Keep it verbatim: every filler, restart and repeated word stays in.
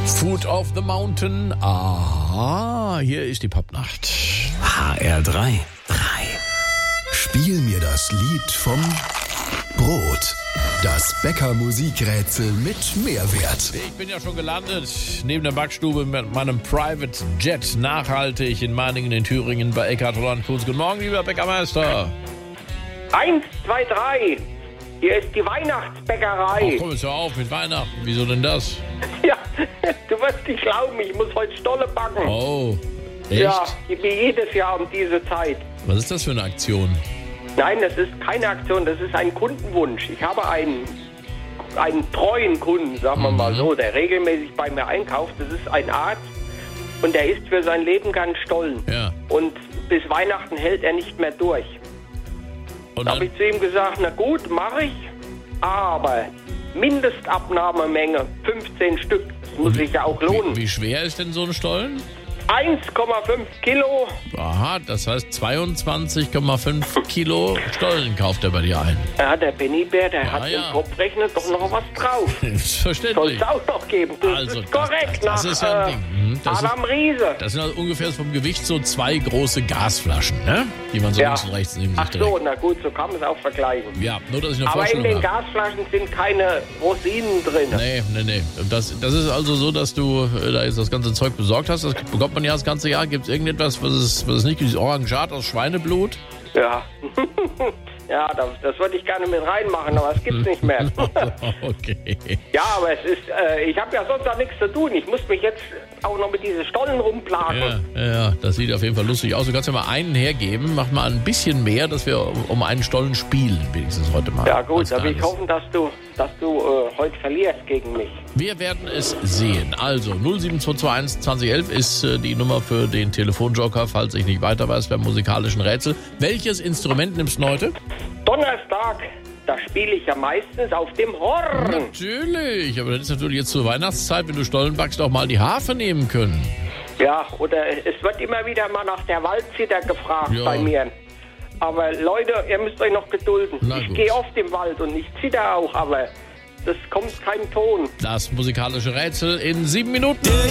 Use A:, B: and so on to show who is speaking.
A: Food of the Mountain. Ah, hier ist die Popnacht.
B: H R drei. drei.
C: Spiel mir das Lied vom Brot. Das Bäcker-Musikrätsel mit Mehrwert.
A: Ich bin ja schon gelandet, neben der Backstube mit meinem Private Jet, nachhaltig in Meiningen in Thüringen bei Eckhard Holland. Guten Morgen, lieber Bäckermeister.
D: Eins, zwei, drei. Hier ist die Weihnachtsbäckerei.
A: Ach, komm jetzt hör auf mit Weihnachten. Wieso denn das?
D: Ja, du wirst nicht glauben, ich muss heute Stolle backen.
A: Oh, echt?
D: Ja, wie jedes Jahr um diese Zeit.
A: Was ist das für eine Aktion?
D: Nein, das ist keine Aktion, das ist ein Kundenwunsch. Ich habe einen, einen treuen Kunden, sagen wir mal so, der regelmäßig bei mir einkauft. Das ist ein Arzt und der isst für sein Leben ganz Stollen.
A: Ja.
D: Und bis Weihnachten hält er nicht mehr durch.
A: Und
D: Da habe ich zu ihm gesagt, na gut, mache ich, aber Mindestabnahmemenge fünfzehn Stück. Das muss sich ja auch lohnen.
A: Wie, wie schwer ist denn so ein Stollen?
D: eins Komma fünf Kilo.
A: Aha, das heißt zweiundzwanzig Komma fünf Kilo Stollen kauft er bei dir ein.
D: Ja, der Bennybär, der
A: Ja,
D: hat
A: ja.
D: im Kopfrechner doch noch was drauf. Soll
A: Selbstverständlich.
D: es auch noch geben. Das
A: Also,
D: ist
A: das-
D: korrekt
A: das- das
D: nach
A: ist ja ein
D: äh,
A: Ding. Mhm, das
D: Adam Riese.
A: Das sind also ungefähr vom Gewicht so zwei große Gasflaschen, ne? Die man so
D: Ja.
A: links und rechts neben sich
D: Ach
A: trägt.
D: so, na gut, so kann man es auch vergleichen.
A: Ja, nur dass ich eine
D: Aber in
A: Vorstellung
D: den
A: habe.
D: Gasflaschen sind keine Rosinen drin.
A: Nee, nee, nee. Das, das ist also so, dass du äh, da jetzt das ganze Zeug besorgt hast. Das bekommt man ja das ganze Jahr. Gibt es irgendetwas, was es, was es nicht gibt? Dieses Orangat aus Schweineblut?
D: Ja, ja das, das würde ich gerne mit reinmachen, aber es gibt's nicht mehr.
A: Okay.
D: Ja, aber es ist, äh, ich habe ja sonst auch nichts zu tun. Ich muss mich jetzt auch noch mit diesen Stollen rumplagen.
A: Ja, ja, das sieht auf jeden Fall lustig aus. Du kannst ja mal einen hergeben. Mach mal ein bisschen mehr, dass wir um, um einen Stollen spielen, wenigstens heute mal.
D: Ja gut,
A: Als
D: aber ich
A: kleines.
D: hoffe, dass du, dass du äh, heute verlierst gegen mich.
A: Wir werden es sehen. Also null sieben zwei zwei eins zwanzig elf ist äh, die Nummer für den Telefonjoker, falls ich nicht weiter weiß beim musikalischen Rätsel. Welches Instrument nimmst du heute?
D: Donnerstag, da spiele ich ja meistens auf dem Horn.
A: Natürlich, aber dann ist natürlich jetzt zur Weihnachtszeit, wenn du Stollen backst, auch mal die Harfe nehmen können.
D: Ja, oder es wird immer wieder mal nach der Waldzither gefragt
A: Ja.
D: bei mir. Aber Leute, ihr müsst euch noch gedulden.
A: Na
D: Ich
A: gut.
D: gehe oft im Wald und ich zitter auch, aber das kommt kein Ton.
A: Das musikalische Rätsel in sieben Minuten.